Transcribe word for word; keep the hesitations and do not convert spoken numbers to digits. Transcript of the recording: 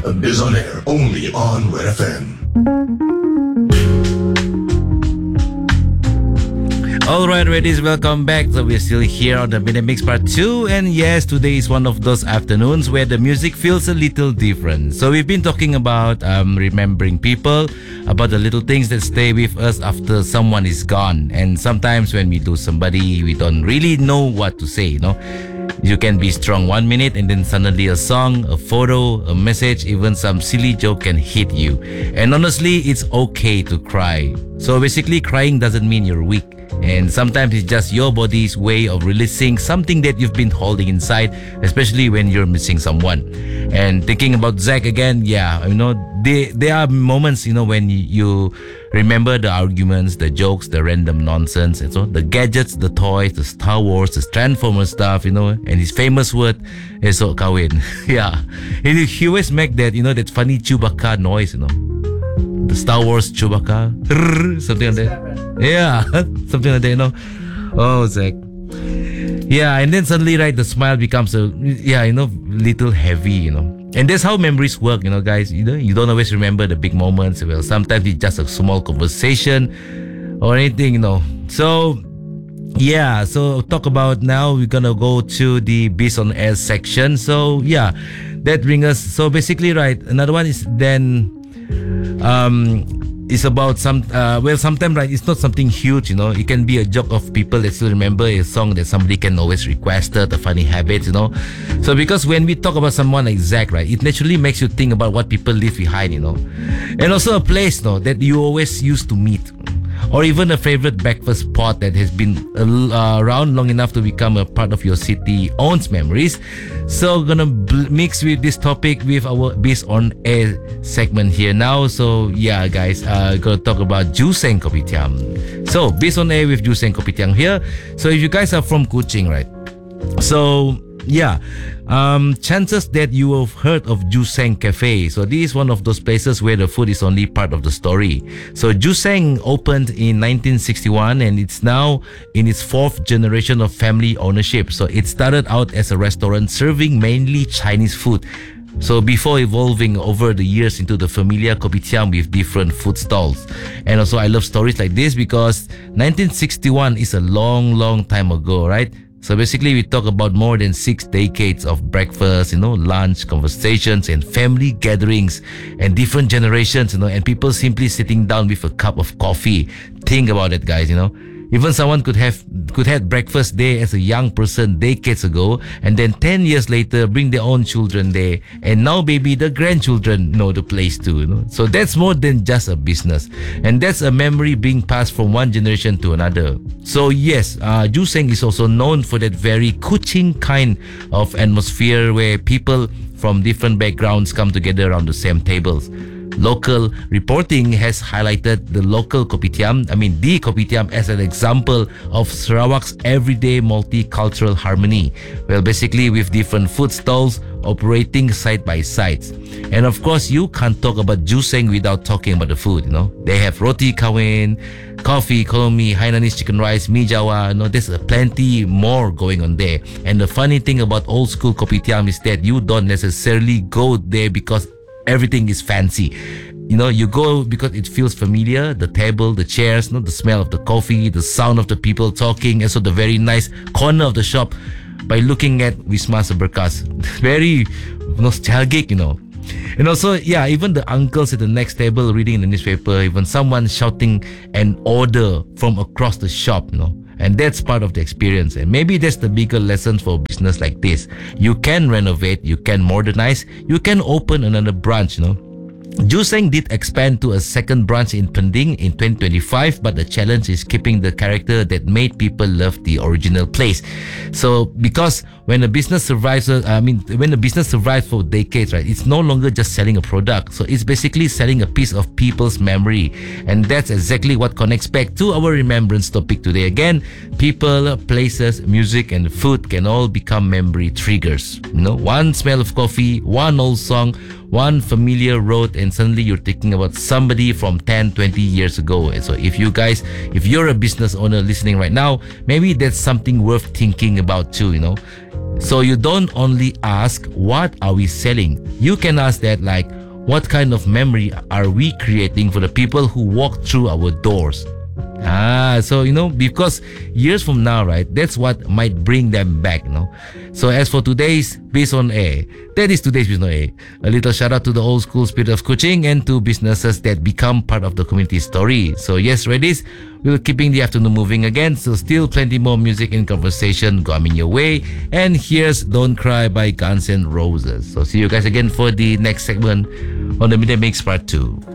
Biz on Air, only on Red F M. Alright, ladies, welcome back. So we're still here on the Midday Mix Part two. And yes, today is one of those afternoons where the music feels a little different. So we've been talking about um, remembering people, about the little things that stay with us after someone is gone. And sometimes when we lose somebody, we don't really know what to say, you know. You can be strong one minute and then suddenly a song, a photo, a message, even some silly joke can hit you. And honestly, it's okay to cry. So basically, crying doesn't mean you're weak. And sometimes it's just your body's way of releasing something that you've been holding inside, especially when you're missing someone. And thinking about Zach again, yeah, you know, they, there are moments, you know, when you remember the arguments, the jokes, the random nonsense, and so the gadgets, the toys, the Star Wars, the Transformers stuff, you know, and his famous word is so kawin. Yeah. He, he always make that, you know, that funny Chewbacca noise, you know. The Star Wars Chewbacca, something like that. Yeah, something like that, you know. Oh, Zach. Yeah, and then suddenly, right, the smile becomes a, yeah, you know, little heavy, you know. And that's how memories work, you know, guys. You know, you don't always remember the big moments. Well, sometimes it's just a small conversation or anything, you know. So, yeah, so talk about now, we're gonna go to the Biz on Air section. So, yeah, that brings us, so basically, right, another one is then, um, it's about some, uh, well, sometimes, right, it's not something huge, you know. It can be a joke of people that still remember a song that somebody can always request, the funny habits, you know. So because when we talk about someone like Zach, right, it naturally makes you think about what people leave behind, you know. And also a place, you know, that you always used to meet. Or even a favorite breakfast spot that has been uh, around long enough to become a part of your city owns memories. So gonna bl- mix with this topic with our Biz on Air segment here now. So yeah, guys, uh, gonna talk about Juseng Kopitiam. So Biz on Air with Juseng Kopitiam here. So if you guys are from Kuching, right? So yeah, um, chances that you have heard of Juseng Cafe. So this is one of those places where the food is only part of the story. So Juseng opened in nineteen sixty-one and it's now in its fourth generation of family ownership. So it started out as a restaurant serving mainly Chinese food. So before evolving over the years into the familiar kopitiam with different food stalls. And also I love stories like this because nineteen sixty-one is a long, long time ago, right? So basically, we talk about more than six decades of breakfast, you know, lunch, conversations, and family gatherings, and different generations, you know, and people simply sitting down with a cup of coffee. Think about it, guys, you know. Even someone could have could have breakfast there as a young person decades ago, and then ten years later bring their own children there, and now maybe the grandchildren know the place too. You know, so that's more than just a business, and that's a memory being passed from one generation to another. So yes, uh, Juseng is also known for that very Kuching kind of atmosphere where people from different backgrounds come together around the same tables. Local reporting has highlighted the local kopitiam, I mean the kopitiam, as an example of Sarawak's everyday multicultural harmony. Well, basically with different food stalls operating side by side. And of course, you can't talk about Juseng without talking about the food, you know. They have roti kawin, coffee, kolomi, Hainanese chicken rice, mi jawa, you know, there's uh, plenty more going on there. And the funny thing about old school kopitiam is that you don't necessarily go there because everything is fancy. You know, you go because it feels familiar, the table, the chairs, you know, the smell of the coffee, the sound of the people talking, and so the very nice corner of the shop by looking at Wisma Seberkas. Very nostalgic, you know. And also, yeah, even the uncles at the next table reading the newspaper, even someone shouting an order from across the shop, you know. And that's part of the experience. And maybe that's the bigger lesson for business like this. You can renovate, you can modernize, you can open another branch, you know. Juseng did expand to a second branch in Pending in twenty twenty-five, but the challenge is keeping the character that made people love the original place. So, because when a business survives, uh, I mean, when a business survives for decades, right, it's no longer just selling a product. So, it's basically selling a piece of people's memory. And that's exactly what connects back to our remembrance topic today. Again, people, places, music, and food can all become memory triggers. You know, one smell of coffee, one old song, one familiar road, and suddenly you're thinking about somebody from ten, twenty years ago. And so if you guys, if you're a business owner listening right now, maybe that's something worth thinking about too, you know. So you don't only ask, what are we selling? You can ask that like, what kind of memory are we creating for the people who walk through our doors? Ah, so, you know, because years from now, right, that's what might bring them back, you know. So as for today's Biz on Air, that is today's Biz on Air. A little shout out to the old school spirit of Kuching and to businesses that become part of the community story. So yes, Reddies, we're keeping the afternoon moving again. So still plenty more music and conversation coming your way. And here's Don't Cry by Guns N' Roses. So see you guys again for the next segment on the Midday Mix Part two.